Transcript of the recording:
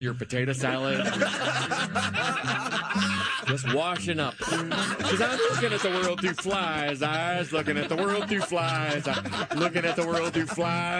Your potato salad. Just washing up. Because I'm looking at the world through flies' eyes, looking at the world through flies' eyes, looking at the world through flies'